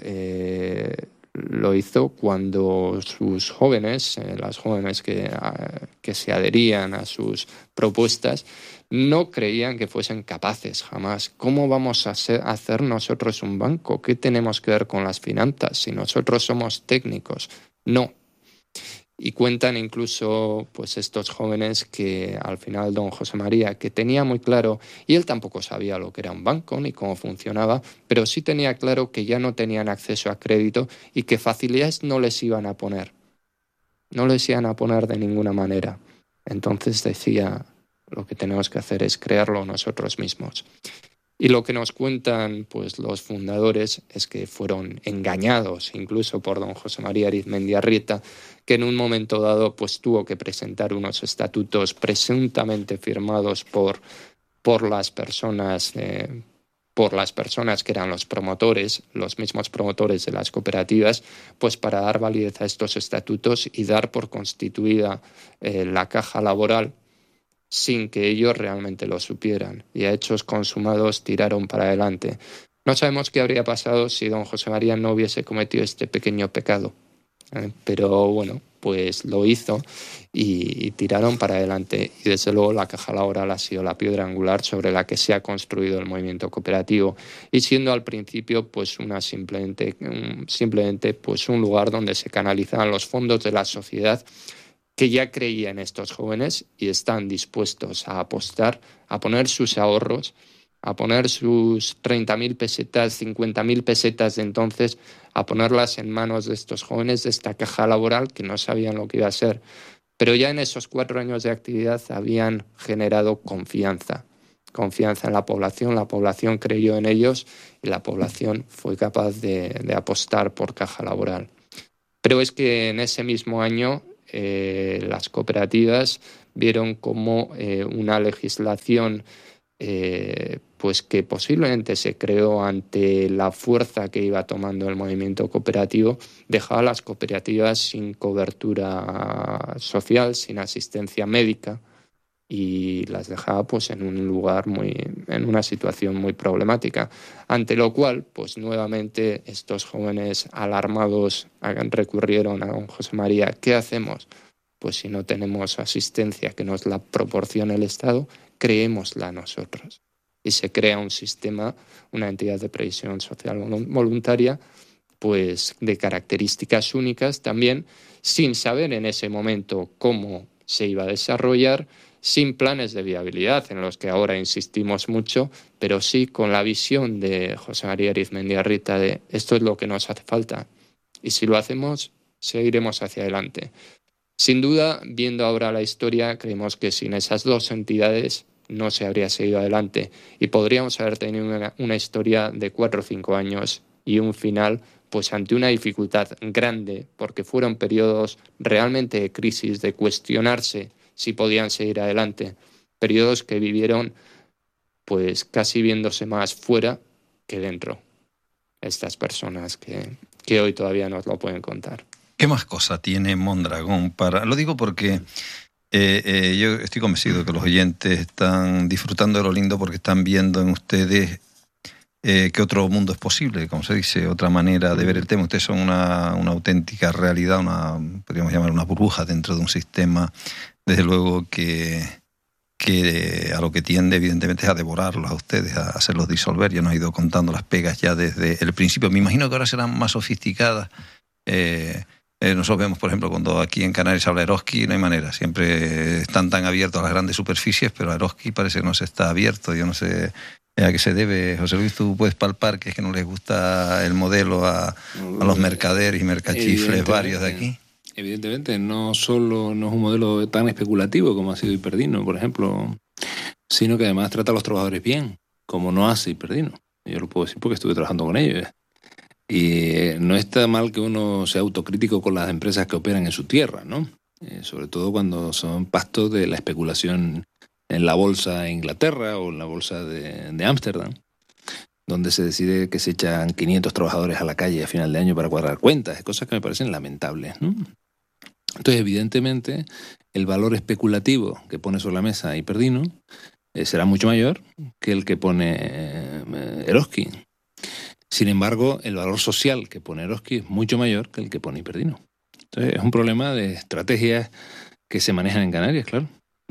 cuando sus jóvenes, las jóvenes que se adherían a sus propuestas, no creían que fuesen capaces jamás. ¿Cómo vamos a hacer nosotros un banco? ¿Qué tenemos que ver con las finanzas si nosotros somos técnicos? No. Y cuentan incluso pues estos jóvenes que al final don José María, que tenía muy claro, y él tampoco sabía lo que era un banco ni cómo funcionaba, pero sí tenía claro que ya no tenían acceso a crédito y que facilidades no les iban a poner. No les iban a poner de ninguna manera. Entonces decía, lo que tenemos que hacer es crearlo nosotros mismos. Y lo que nos cuentan pues los fundadores es que fueron engañados incluso por don José María Arizmendi Arrieta, que en un momento dado pues tuvo que presentar unos estatutos presuntamente firmados por las personas que eran los promotores, los mismos promotores de las cooperativas, pues para dar validez a estos estatutos y dar por constituida la Caja Laboral, sin que ellos realmente lo supieran, y a hechos consumados tiraron para adelante. No sabemos qué habría pasado si don José María no hubiese cometido este pequeño pecado. Pero bueno, pues lo hizo y tiraron para adelante. Y desde luego la caja laboral ha sido la piedra angular sobre la que se ha construido el movimiento cooperativo, y siendo al principio pues simplemente pues un lugar donde se canalizaban los fondos de la sociedad que ya creía en estos jóvenes y están dispuestos a apostar, a poner sus ahorros, a poner sus 30.000 pesetas, 50.000 pesetas de entonces, a ponerlas en manos de estos jóvenes, de esta caja laboral que no sabían lo que iba a ser. Pero ya en esos 4 años de actividad habían generado confianza en la población creyó en ellos y la población fue capaz de apostar por caja laboral. Pero es que en ese mismo año las cooperativas vieron como una legislación pues que posiblemente se creó ante la fuerza que iba tomando el movimiento cooperativo, dejaba a las cooperativas sin cobertura social, sin asistencia médica, y las dejaba pues en un lugar en una situación muy problemática, ante lo cual pues nuevamente estos jóvenes alarmados recurrieron a don José María. ¿Qué hacemos? Pues si no tenemos asistencia que nos la proporcione el Estado, creémosla nosotros. Y se crea un sistema, una entidad de previsión social voluntaria, pues de características únicas también, sin saber en ese momento cómo se iba a desarrollar, sin planes de viabilidad en los que ahora insistimos mucho, pero sí con la visión de José María Arizmendiarrita de esto es lo que nos hace falta y si lo hacemos seguiremos hacia adelante. Sin duda, viendo ahora la historia, creemos que sin esas dos entidades no se habría seguido adelante y podríamos haber tenido una historia de 4 o 5 años y un final pues ante una dificultad grande, porque fueron periodos realmente de crisis, de cuestionarse si podían seguir adelante, periodos que vivieron pues casi viéndose más fuera que dentro, estas personas que hoy todavía nos lo pueden contar. ¿Qué más cosa tiene Mondragón para...? Lo digo porque yo estoy convencido que los oyentes están disfrutando de lo lindo porque están viendo en ustedes que otro mundo es posible, como se dice, otra manera de ver el tema. Ustedes son una auténtica realidad, podríamos llamar una burbuja dentro de un sistema, desde luego que a lo que tiende evidentemente es a devorarlos a ustedes, a hacerlos disolver. Ya nos ha ido contando las pegas ya desde el principio. Me imagino que ahora serán más sofisticadas. Nosotros vemos, por ejemplo, cuando aquí en Canarias habla Eroski, no hay manera. Siempre están tan abiertos a las grandes superficies, pero Eroski parece que no se está abierto. Yo no sé a qué se debe. José Luis, tú puedes palpar que es que no les gusta el modelo a los mercaderes y mercachifles varios de aquí. Evidentemente, no solo no es un modelo tan especulativo como ha sido Hiperdino, por ejemplo, sino que además trata a los trabajadores bien, como no hace Hiperdino. Yo lo puedo decir porque estuve trabajando con ellos. Y no está mal que uno sea autocrítico con las empresas que operan en su tierra, ¿no? Sobre todo cuando son pastos de la especulación en la bolsa de Inglaterra o en la bolsa de Ámsterdam, donde se decide que se echan 500 trabajadores a la calle a final de año para cuadrar cuentas, cosas que me parecen lamentables, ¿no? Entonces, evidentemente, el valor especulativo que pone sobre la mesa Hiperdino será mucho mayor que el que pone Eroski. Sin embargo, el valor social que pone Eroski es mucho mayor que el que pone Hiperdino. Entonces, es un problema de estrategias que se manejan en Canarias, claro.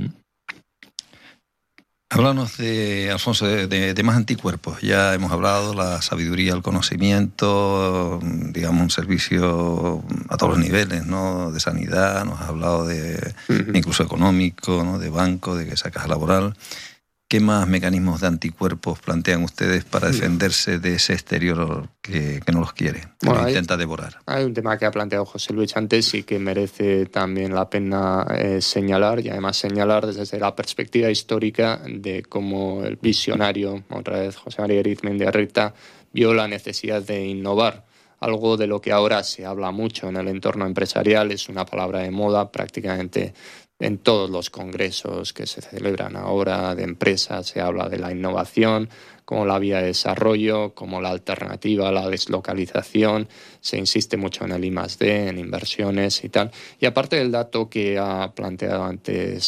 Háblanos Alfonso, de más anticuerpos. Ya hemos hablado, la sabiduría, el conocimiento, digamos, un servicio a todos los niveles, ¿no? De sanidad, nos has hablado de incluso económico, ¿no? De banco, de esa caja laboral. ¿Qué más mecanismos de anticuerpos plantean ustedes para defenderse de ese exterior que no los quiere, que los intenta devorar? Hay un tema que ha planteado José Luis antes y que merece también la pena señalar, y además señalar desde la perspectiva histórica de cómo el visionario, otra vez José María Arizmendiarrita, vio la necesidad de innovar. Algo de lo que ahora se habla mucho en el entorno empresarial, es una palabra de moda prácticamente. En todos los congresos que se celebran ahora de empresas se habla de la innovación como la vía de desarrollo, como la alternativa a la deslocalización. Se insiste mucho en el I+D, en inversiones y tal. Y aparte del dato que ha planteado antes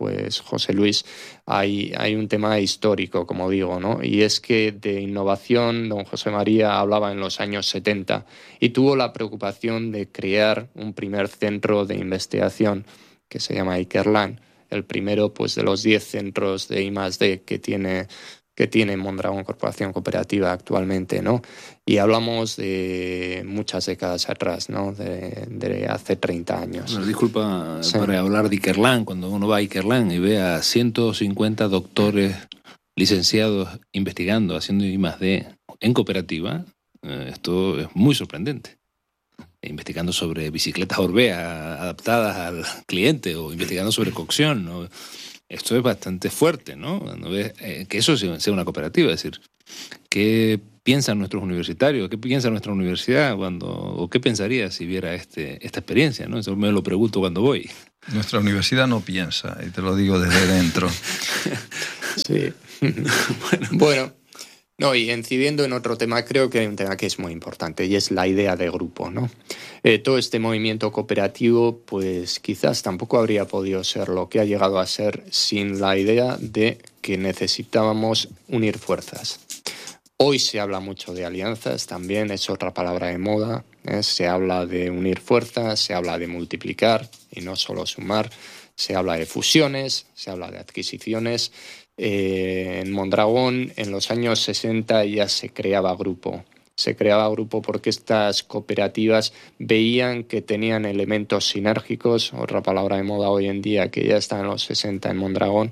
pues José Luis, hay un tema histórico, como digo, ¿no? Y es que de innovación don José María hablaba en los años 70 y tuvo la preocupación de crear un primer centro de investigación que se llama Ikerlan, el primero pues de los 10 centros de I+D que tiene Mondragón Corporación Cooperativa actualmente, ¿no? Y hablamos de muchas décadas atrás, ¿no? De hace 30 años. Bueno, disculpa, sí, para hablar de Ikerlan, cuando uno va a Ikerlan y ve a 150 doctores licenciados investigando, haciendo I+D en cooperativa, esto es muy sorprendente. Investigando sobre bicicletas Orbea adaptadas al cliente o investigando sobre cocción, ¿no? Esto es bastante fuerte, ¿no? Cuando ves, que eso sea una cooperativa, es decir, ¿qué piensan nuestros universitarios? ¿Qué piensa nuestra universidad o qué pensaría si viera esta experiencia, ¿no? Eso me lo pregunto cuando voy. Nuestra universidad no piensa, y te lo digo desde dentro. Sí. Bueno. No, y incidiendo en otro tema, creo que hay un tema que es muy importante y es la idea de grupo, ¿no? Todo este movimiento cooperativo, pues quizás tampoco habría podido ser lo que ha llegado a ser sin la idea de que necesitábamos unir fuerzas. Hoy se habla mucho de alianzas, también es otra palabra de moda, se habla de unir fuerzas, se habla de multiplicar y no solo sumar, se habla de fusiones, se habla de adquisiciones. En Mondragón en los años 60 ya se creaba grupo. Se creaba grupo porque estas cooperativas veían que tenían elementos sinérgicos, otra palabra de moda hoy en día que ya está en los 60 en Mondragón,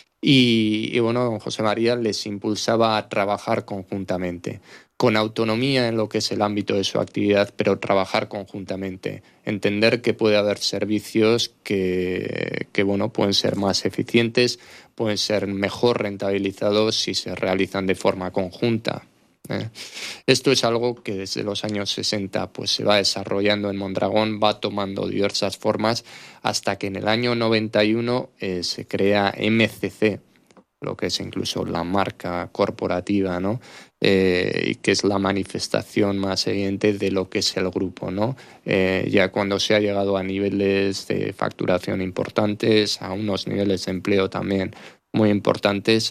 y bueno, don José María les impulsaba a trabajar conjuntamente, con autonomía en lo que es el ámbito de su actividad, pero trabajar conjuntamente, entender que puede haber servicios que bueno, pueden ser más eficientes, pueden ser mejor rentabilizados si se realizan de forma conjunta. Esto es algo que desde los años 60 pues, se va desarrollando en Mondragón, va tomando diversas formas hasta que en el año 91 se crea MCC, lo que es incluso la marca corporativa, ¿no? Y que es la manifestación más evidente de lo que es el grupo, ¿no? Ya cuando se ha llegado a niveles de facturación importantes, a unos niveles de empleo también muy importantes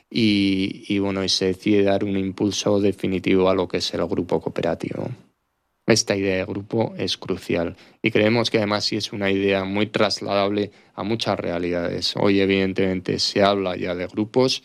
y bueno, y se decide dar un impulso definitivo a lo que es el grupo cooperativo. Esta idea de grupo es crucial y creemos que además sí es una idea muy trasladable a muchas realidades. Hoy evidentemente se habla ya de grupos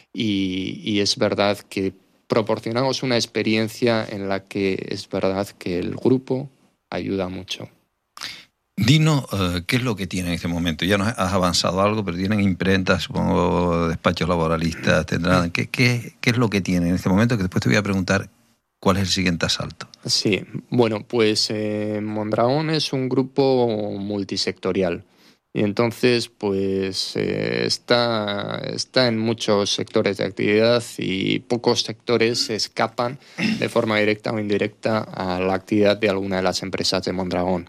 y es verdad que proporcionamos una experiencia en la que es verdad que el grupo ayuda mucho. Dinos, ¿qué es lo que tienen en este momento? Ya nos has avanzado algo, pero tienen imprentas, supongo, despachos laboralistas, tendrán. ¿Qué es lo que tienen en este momento? Que después te voy a preguntar cuál es el siguiente asalto. Sí, bueno, pues Mondragón es un grupo multisectorial. Y entonces, pues está en muchos sectores de actividad y pocos sectores se escapan de forma directa o indirecta a la actividad de alguna de las empresas de Mondragón.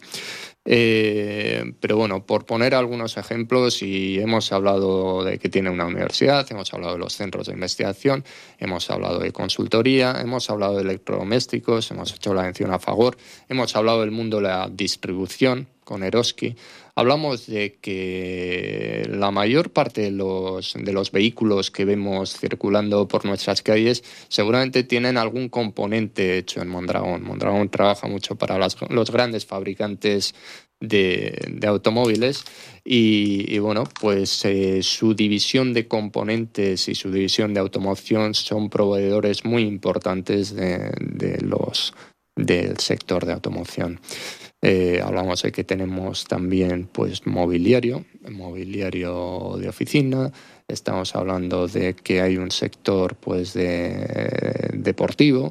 Pero bueno, por poner algunos ejemplos, y hemos hablado de que tiene una universidad, hemos hablado de los centros de investigación, hemos hablado de consultoría, hemos hablado de electrodomésticos, hemos hecho la mención a Fagor, hemos hablado del mundo de la distribución con Eroski. Hablamos de que la mayor parte de los vehículos que vemos circulando por nuestras calles seguramente tienen algún componente hecho en Mondragón. Mondragón trabaja mucho para los grandes fabricantes de automóviles y bueno, pues su división de componentes y su división de automoción son proveedores muy importantes del sector de automoción. Hablamos de que tenemos también pues mobiliario de oficina, estamos hablando de que hay un sector pues deportivo.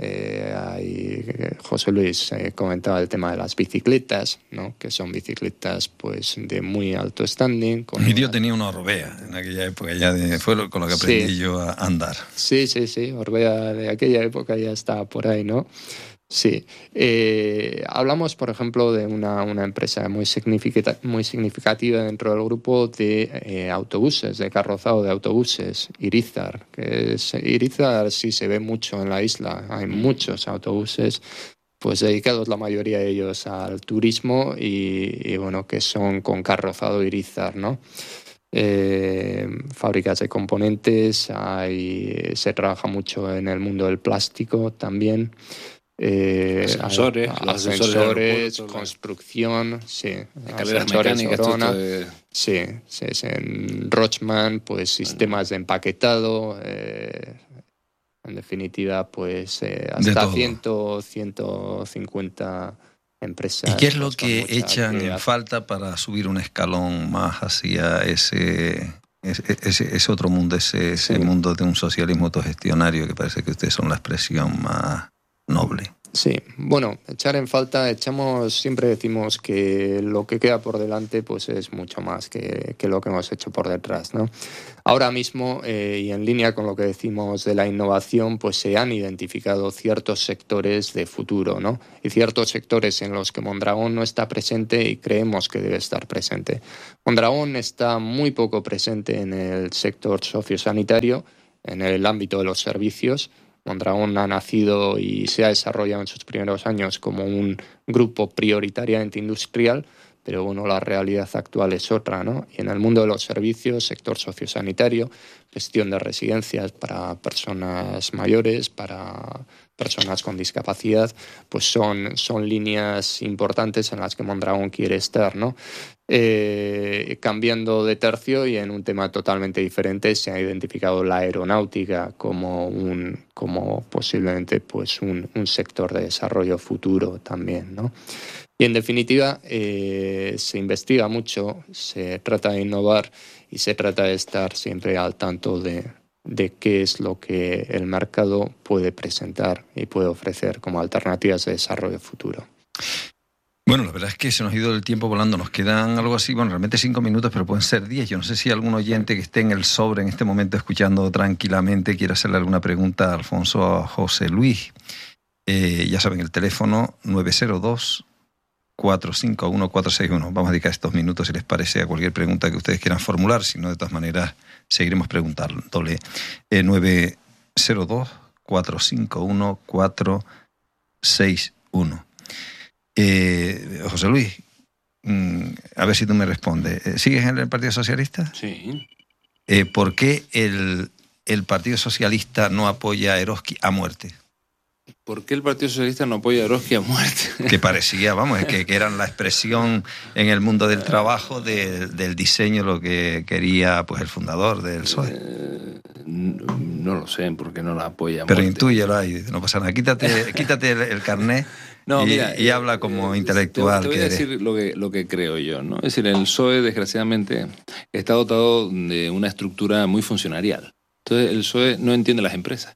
José Luis comentaba el tema de las bicicletas, ¿no? Que son bicicletas pues de muy alto standing. Mi tío tenía una Orbea en aquella época, fue con lo que aprendí yo a andar. Sí, Orbea de aquella época ya estaba por ahí, ¿no? Sí. Hablamos, por ejemplo, de una empresa muy significativa dentro del grupo de autobuses, de carrozado de autobuses, Irizar. Irizar sí se ve mucho en la isla, hay muchos autobuses pues dedicados la mayoría de ellos al turismo y bueno, que son con carrozado Irizar, ¿no? fábricas de componentes, se trabaja mucho en el mundo del plástico también. Ascensores, construcción, sí, escaleras mecánicas, sí, en Rochman, pues sistemas de empaquetado, en definitiva, pues hasta 150 empresas. ¿Y qué es lo que echan en falta para subir un escalón más hacia ese otro mundo, ese mundo de un socialismo autogestionario, que parece que ustedes son la expresión más noble? Sí, bueno, echar en falta, siempre decimos que lo que queda por delante pues es mucho más que lo que hemos hecho por detrás, ¿no? Ahora mismo, y en línea con lo que decimos de la innovación, pues se han identificado ciertos sectores de futuro, ¿no? Y ciertos sectores en los que Mondragón no está presente y creemos que debe estar presente. Mondragón está muy poco presente en el sector sociosanitario, en el ámbito de los servicios. Mondragón ha nacido y se ha desarrollado en sus primeros años como un grupo prioritariamente industrial, pero bueno, la realidad actual es otra, ¿no? Y en el mundo de los servicios, sector sociosanitario, gestión de residencias para personas mayores, para personas con discapacidad, pues son líneas importantes en las que Mondragón quiere estar, ¿no? Cambiando de tercio y en un tema totalmente diferente, se ha identificado la aeronáutica como posiblemente pues un sector de desarrollo futuro también, ¿no? Y en definitiva, se investiga mucho, se trata de innovar y se trata de estar siempre al tanto de qué es lo que el mercado puede presentar y puede ofrecer como alternativas de desarrollo futuro. Bueno, la verdad es que se nos ha ido el tiempo volando. Nos quedan algo así, bueno, realmente 5 minutos, pero pueden ser 10. Yo no sé si algún oyente que esté en el sobre en este momento escuchando tranquilamente quiere hacerle alguna pregunta a Alfonso o a José Luis. Ya saben, el teléfono 902-451-461. Vamos a dedicar estos minutos, si les parece, a cualquier pregunta que ustedes quieran formular. Si no, de todas maneras, seguiremos preguntándole. 902-451-461. José Luis, a ver si tú me respondes. ¿Sigues en el Partido Socialista? Sí. ¿Por qué el Partido Socialista no apoya a Eroski a muerte? ¿Por qué el Partido Socialista no apoya a Eroski a muerte? Que parecía, vamos, que eran la expresión en el mundo del trabajo del diseño, lo que quería pues el fundador del PSOE. No lo sé, ¿por qué no la apoya a Pero muerte? intúyelo ahí, no pasa nada. Quítate el carnet. No, mira, y habla como intelectual. Te voy a decir lo que creo yo, ¿no? Es decir, el PSOE, desgraciadamente, está dotado de una estructura muy funcionarial. Entonces, el PSOE no entiende las empresas.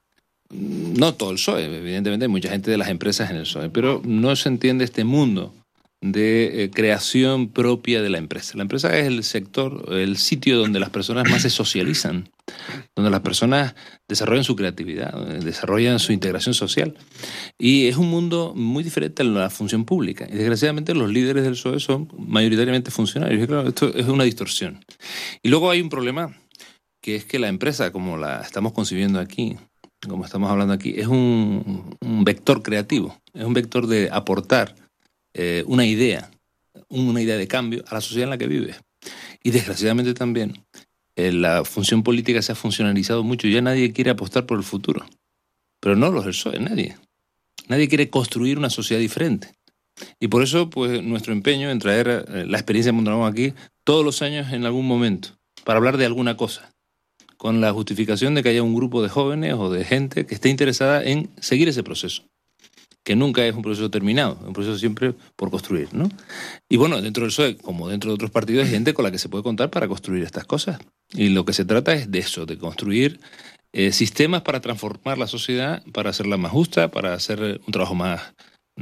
No todo el PSOE, evidentemente hay mucha gente de las empresas en el PSOE, pero no se entiende este mundo de creación propia de la empresa. La empresa es el sector, el sitio donde las personas más se socializan, donde las personas desarrollan su creatividad, desarrollan su integración social. Y es un mundo muy diferente a la función pública. Y desgraciadamente los líderes del PSOE son mayoritariamente funcionarios. Y claro, esto es una distorsión. Y luego hay un problema, que es que la empresa, como la estamos concibiendo aquí, como estamos hablando aquí, es un vector creativo, es un vector de aportar una idea de cambio a la sociedad en la que vive. Y desgraciadamente también la función política se ha funcionalizado mucho y ya nadie quiere apostar por el futuro. Pero no los del PSOE, nadie. Nadie quiere construir una sociedad diferente. Y por eso, pues, nuestro empeño en traer la experiencia de Mondragón aquí todos los años en algún momento, para hablar de alguna cosa, con la justificación de que haya un grupo de jóvenes o de gente que esté interesada en seguir ese proceso, que nunca es un proceso terminado, es un proceso siempre por construir, ¿no? Y bueno, dentro del PSOE, como dentro de otros partidos, hay gente con la que se puede contar para construir estas cosas. Y lo que se trata es de eso, de construir sistemas para transformar la sociedad, para hacerla más justa, para hacer un trabajo más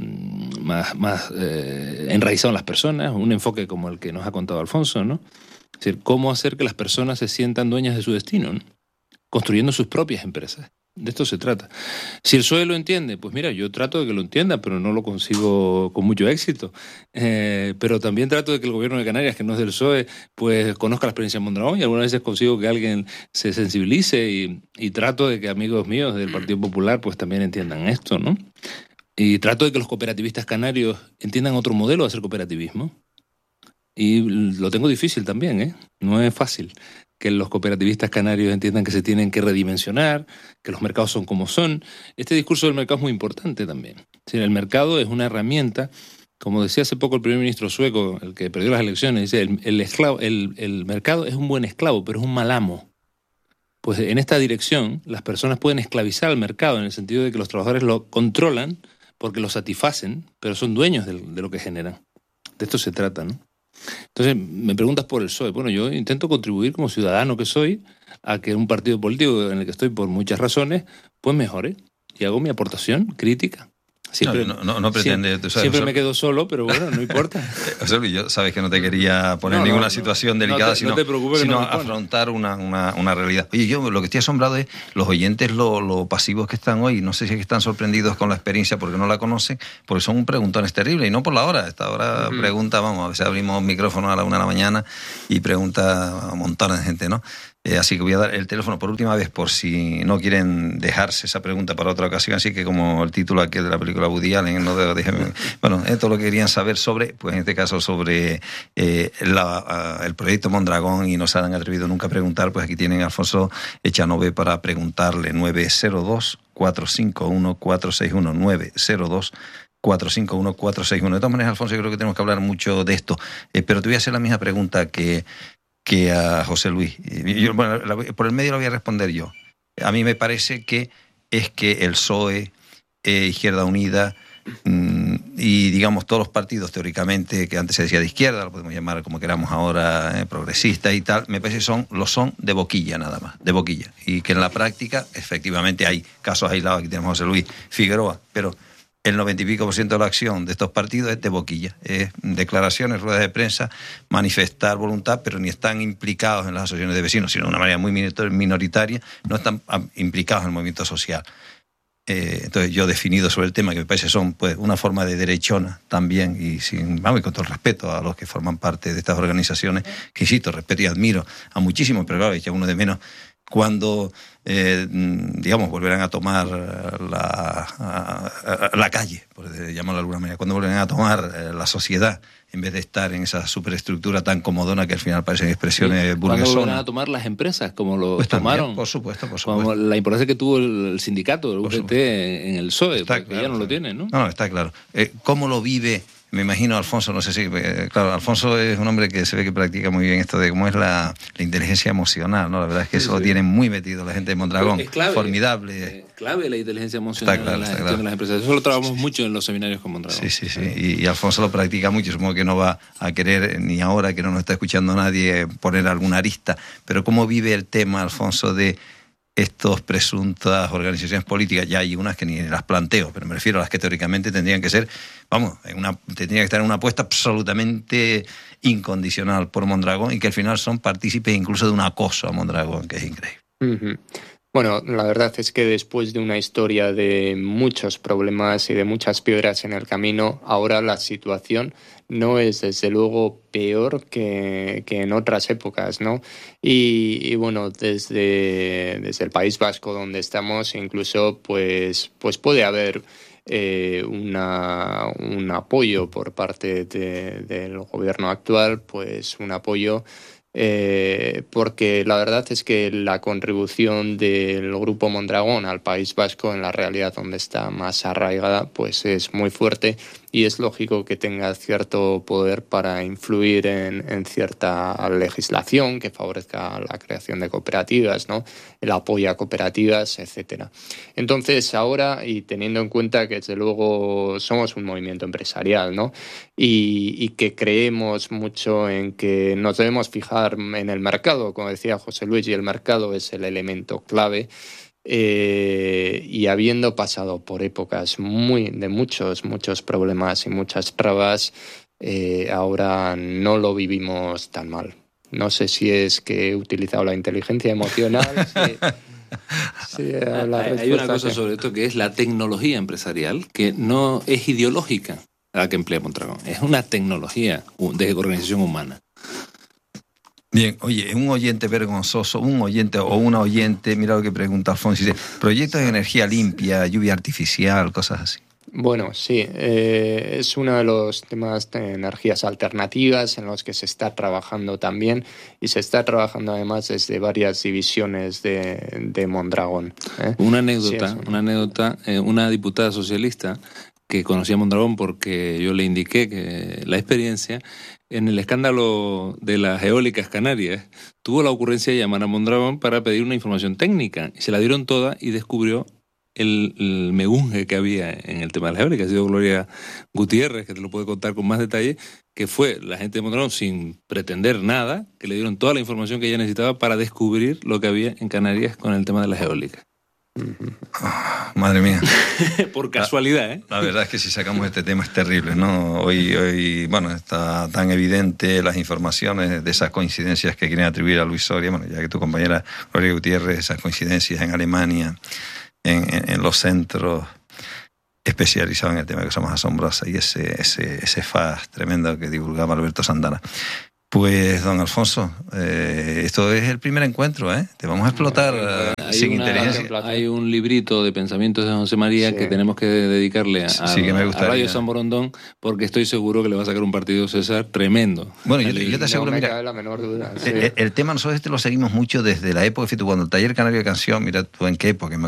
enraizado en las personas, un enfoque como el que nos ha contado Alfonso, ¿no? Es decir, cómo hacer que las personas se sientan dueñas de su destino, ¿no? Construyendo sus propias empresas. De esto se trata. Si el PSOE lo entiende, pues mira, yo trato de que lo entienda, pero no lo consigo con mucho éxito. Pero también trato de que el gobierno de Canarias, que no es del PSOE, pues conozca la experiencia de Mondragón, y algunas veces consigo que alguien se sensibilice y trato de que amigos míos del Partido Popular pues también entiendan esto, ¿no? Y trato de que los cooperativistas canarios entiendan otro modelo de hacer cooperativismo. Y lo tengo difícil también, ¿eh? No es fácil que los cooperativistas canarios entiendan que se tienen que redimensionar, que los mercados son como son. Este discurso del mercado es muy importante también. Es decir, el mercado es una herramienta, como decía hace poco el primer ministro sueco, el que perdió las elecciones, dice, el mercado es un buen esclavo, pero es un mal amo. Pues en esta dirección las personas pueden esclavizar al mercado en el sentido de que los trabajadores lo controlan porque lo satisfacen, pero son dueños de lo que generan. De esto se trata, ¿no? Entonces, me preguntas por el PSOE. Bueno, yo intento contribuir como ciudadano que soy a que un partido político en el que estoy por muchas razones, pues mejore. Y hago mi aportación crítica. Siempre, no pretende... Tú sabes, siempre me quedo solo, pero bueno, no importa. José Luis, yo sabes que no te quería poner ninguna situación delicada, sino afrontar una realidad. Oye, yo lo que estoy asombrado es los oyentes, lo pasivos que están hoy. No sé si es que están sorprendidos con la experiencia porque no la conocen, porque son preguntones terribles, y no por la hora. Esta hora pregunta, vamos, a veces abrimos micrófonos a la 1 de la mañana y pregunta a montones de gente, ¿no? Así que voy a dar el teléfono por última vez por si no quieren dejarse esa pregunta para otra ocasión. Así que como el título aquel de la película Woody Allen, bueno, esto lo que querían saber sobre, pues en este caso sobre el proyecto Mondragón, y no se han atrevido nunca a preguntar, pues aquí tienen a Alfonso Echanove para preguntarle. 902-451-461, 902-451-461. De todas maneras, Alfonso, yo creo que tenemos que hablar mucho de esto, pero te voy a hacer la misma pregunta que a José Luis. Bueno, por el medio lo voy a responder yo. A mí me parece que es que el PSOE, Izquierda Unida y digamos todos los partidos teóricamente que antes se decía de izquierda, lo podemos llamar como queramos ahora, progresistas y tal, me parece que lo son de boquilla nada más, de boquilla. Y que en la práctica efectivamente hay casos aislados. Aquí tenemos a José Luis Figueroa, pero el 90 y pico % de la acción de estos partidos es de boquilla, es declaraciones, ruedas de prensa, manifestar voluntad, pero ni están implicados en las asociaciones de vecinos, sino de una manera muy minoritaria, no están implicados en el movimiento social. Entonces yo he definido sobre el tema que me parece son pues una forma de derechona también, y y con todo el respeto a los que forman parte de estas organizaciones, que insisto, respeto y admiro a muchísimos, pero claro, echa uno de menos cuando digamos volverán a tomar la calle, por llamarlo de alguna manera, cuando volverán a tomar la sociedad, en vez de estar en esa superestructura tan comodona que al final parecen expresiones burguesonas. Cuando volverán a tomar las empresas, como lo pues tomaron. También, por supuesto. Como la importancia que tuvo el sindicato, el UGT, en el PSOE, porque claro, ya no lo tiene, ¿no? No, está claro. ¿Cómo lo vive? Me imagino Alfonso, no sé si... claro, Alfonso es un hombre que se ve que practica muy bien esto de cómo es la inteligencia emocional, ¿no? La verdad es que eso lo tiene muy metido la gente de Mondragón. Es clave, formidable. Clave la inteligencia emocional en la gestión de las empresas. Eso lo trabajamos mucho en los seminarios con Mondragón. Sí. Y Alfonso lo practica mucho. Supongo que no va a querer, ni ahora que no nos está escuchando nadie, poner alguna arista. Pero ¿cómo vive el tema, Alfonso, de estos presuntas organizaciones políticas? Ya hay unas que ni las planteo, pero me refiero a las que teóricamente tendrían que ser, tendría que estar en una apuesta absolutamente incondicional por Mondragón, y que al final son partícipes incluso de un acoso a Mondragón, que es increíble. Uh-huh. Bueno, la verdad es que después de una historia de muchos problemas y de muchas piedras en el camino, ahora la situación no es desde luego peor que en otras épocas, ¿no? Y bueno, desde el País Vasco donde estamos, incluso pues puede haber un apoyo por parte del gobierno actual, pues un apoyo porque la verdad es que la contribución del Grupo Mondragón al País Vasco, en la realidad donde está más arraigada, pues es muy fuerte, y es lógico que tenga cierto poder para influir en cierta legislación que favorezca la creación de cooperativas, ¿no? El apoyo a cooperativas, etcétera. Entonces, ahora, y teniendo en cuenta que desde luego somos un movimiento empresarial, ¿no? Y que creemos mucho en que nos debemos fijar en el mercado, como decía José Luis, y el mercado es el elemento clave. Y habiendo pasado por épocas de muchos problemas y muchas trabas, ahora no lo vivimos tan mal. No sé si es que he utilizado la inteligencia emocional. Hay una cosa sobre esto, que es la tecnología empresarial, que no es ideológica la que emplea Mondragón, es una tecnología de organización humana. Bien, oye, un oyente vergonzoso, un oyente o una oyente, mira lo que pregunta Alfonso, dice, proyectos de energía limpia, lluvia artificial, cosas así. Bueno, sí, es uno de los temas de energías alternativas en los que se está trabajando también, y se está trabajando además desde varias divisiones de Mondragón. Una anécdota, una diputada socialista que conocía a Mondragón porque yo le indiqué que la experiencia en el escándalo de las eólicas canarias tuvo la ocurrencia de llamar a Mondragón para pedir una información técnica, y se la dieron toda y descubrió el megunje que había en el tema de las eólicas. Ha sido Gloria Gutiérrez, que te lo puede contar con más detalle, que fue la gente de Mondragón, sin pretender nada, que le dieron toda la información que ella necesitaba para descubrir lo que había en Canarias con el tema de las eólicas. Madre mía. Por casualidad, ¿eh? La verdad es que si sacamos este tema es terrible, ¿no? Hoy, bueno, está tan evidente las informaciones de esas coincidencias que quieren atribuir a Luis Soria, bueno, ya que tu compañera Gloria Gutiérrez, esas coincidencias en Alemania, en los centros especializados en el tema, que son más asombrosas, y ese faz tremendo que divulgaba Alberto Santana. Pues, don Alfonso, esto es el primer encuentro, ¿eh? Te vamos a explotar sin inteligencia. Hay un librito de pensamientos de José María que tenemos que dedicarle a Radio San Borondón, porque estoy seguro que le va a sacar un partido César tremendo. Bueno, yo te aseguro, mira, la menor duda, el tema nosotros lo seguimos mucho desde la época, fíjate, cuando el Taller Canario de Canción, mira tú en qué época,